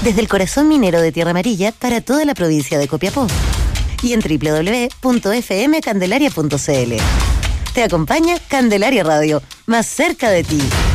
desde el corazón minero de Tierra Amarilla para toda la provincia de Copiapó. Y en www.fmcandelaria.cl. Te acompaña Candelaria Radio, más cerca de ti.